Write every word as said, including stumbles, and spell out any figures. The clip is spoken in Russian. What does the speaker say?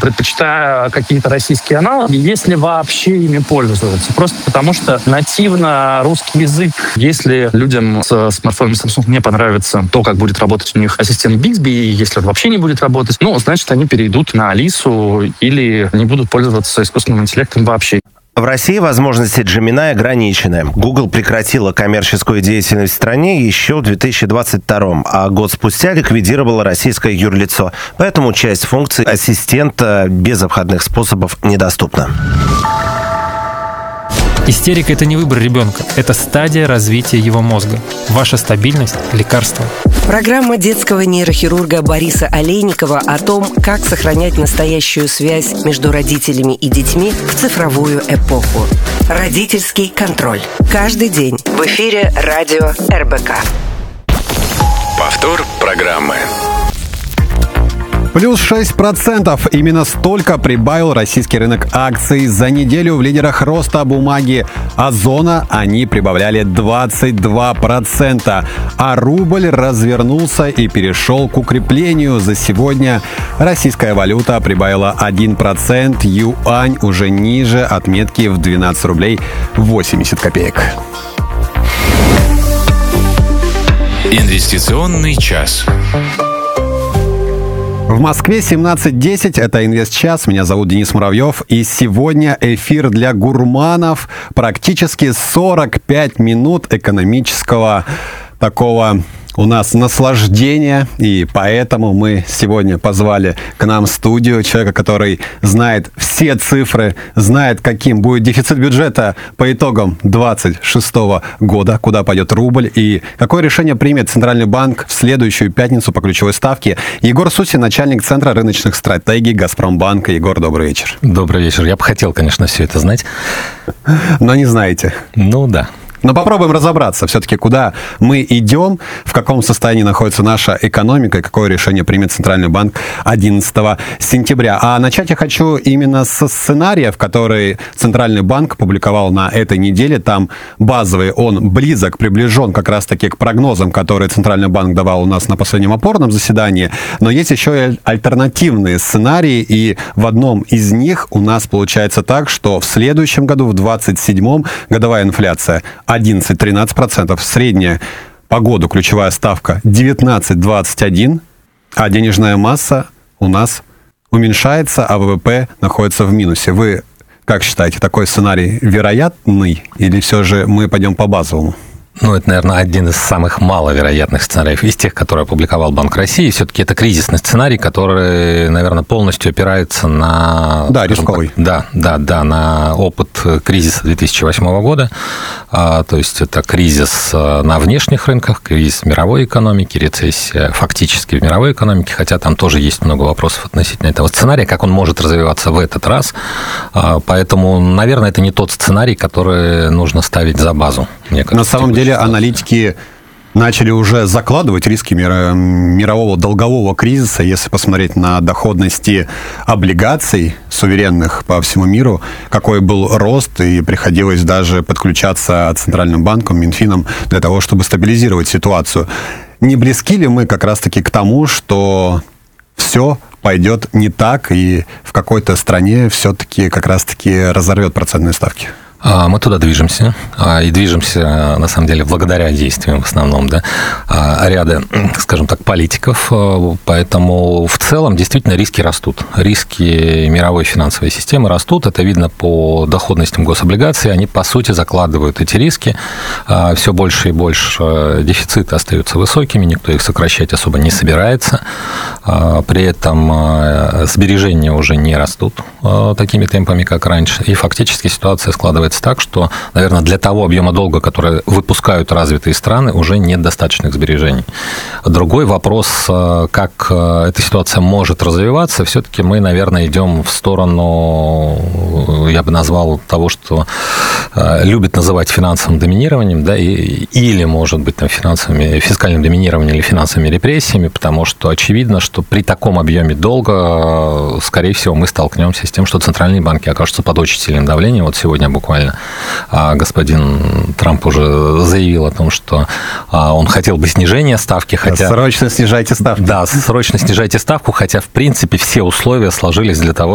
предпочитая какие-то российские аналоги, если вообще ими пользоваться. Просто потому что нативно русский язык, если людям с смартфонами Samsung не понравится то, как будет работать у них ассистент Bixby, и если он вообще не будет работать, ну, значит, они перейдут на Алису или не будут пользоваться искусственным интеллектом вообще. В России возможности Gemini ограничены. Google прекратила коммерческую деятельность в стране еще в две тысячи двадцать втором, а год спустя ликвидировала российское юрлицо. Поэтому часть функций ассистента без обходных способов недоступна. Истерика – это не выбор ребенка, это стадия развития его мозга. Ваша стабильность – лекарство. Программа детского нейрохирурга Бориса Олейникова о том, как сохранять настоящую связь между родителями и детьми в цифровую эпоху. Родительский контроль. Каждый день в эфире радио эр бэ ка. Повтор программы. Плюс шесть процентов. Именно столько прибавил российский рынок акций. За неделю в лидерах роста бумаги Озона они прибавляли двадцать два процента. А рубль развернулся и перешел к укреплению. За сегодня российская валюта прибавила один процент. Юань уже ниже отметки в двенадцать рублей восемьдесят копеек. Инвестиционный час. В Москве семнадцать десять, это «Инвестчас», меня зовут Денис Муравьев, и сегодня эфир для гурманов, практически сорок пять минут экономического такого у нас наслаждения, и поэтому мы сегодня позвали к нам в студию человека, который знает все цифры, знает, каким будет дефицит бюджета по итогам двадцать шестого года, куда пойдет рубль, и какое решение примет Центральный банк в следующую пятницу по ключевой ставке. Егор Сусин, начальник Центра рыночных стратегий Газпромбанка. Егор, добрый вечер. Добрый вечер. Я бы хотел, конечно, все это знать. Но не знаете. Ну да. Но попробуем разобраться все-таки, куда мы идем, в каком состоянии находится наша экономика и какое решение примет Центральный банк одиннадцатого сентября. А начать я хочу именно со сценариев, которые Центральный банк публиковал на этой неделе. Там базовый, он близок, приближен как раз-таки к прогнозам, которые Центральный банк давал у нас на последнем опорном заседании. Но есть еще и альтернативные сценарии, и в одном из них у нас получается так, что в следующем году, в двадцать седьмом, годовая инфляция одиннадцать-тринадцать процентов, средняя по году ключевая ставка девятнадцать двадцать один, а денежная масса у нас уменьшается, а вэ вэ пэ находится в минусе. Вы как считаете, такой сценарий вероятный или все же мы пойдем по базовому? Ну, это, наверное, один из самых маловероятных сценариев из тех, которые опубликовал Банк России. Все-таки это кризисный сценарий, который, наверное, полностью опирается на... Да, рисковый. Так, да, да, да, на опыт кризиса две тысячи восьмого года. А, то есть это кризис на внешних рынках, кризис мировой экономики, рецессия фактически в мировой экономике, хотя там тоже есть много вопросов относительно этого сценария, как он может развиваться в этот раз. А, поэтому, наверное, это не тот сценарий, который нужно ставить за базу. Мне кажется, на самом деле аналитики начали уже закладывать риски мирового долгового кризиса. Если посмотреть на доходности облигаций суверенных по всему миру, какой был рост, и приходилось даже подключаться Центральным банком, Минфином для того, чтобы стабилизировать ситуацию. Не близки ли мы как раз-таки к тому, что все пойдет не так, и в какой-то стране все-таки как раз-таки разорвет процентные ставки? Мы туда движемся, и движемся, на самом деле, благодаря действиям в основном, да, ряда, скажем так, политиков, поэтому в целом действительно риски растут. Риски мировой финансовой системы растут, это видно по доходностям гособлигаций, они, по сути, закладывают эти риски, все больше и больше дефициты остаются высокими, никто их сокращать особо не собирается, при этом сбережения уже не растут такими темпами, как раньше, и фактически ситуация складывается так, что, наверное, для того объема долга, который выпускают развитые страны, уже нет достаточных сбережений. Другой вопрос, как эта ситуация может развиваться, все-таки мы, наверное, идем в сторону, я бы назвал, того, что любят называть финансовым доминированием, да, и, или, может быть, там, финансовыми, фискальным доминированием или финансовыми репрессиями, потому что очевидно, что при таком объеме долга, скорее всего, мы столкнемся с тем, что центральные банки окажутся под очень сильным давлением. Вот сегодня буквально господин Трамп уже заявил о том, что он хотел бы снижения ставки, хотя... Срочно снижайте ставку. Да, срочно снижайте ставку, хотя, в принципе, все условия сложились для того,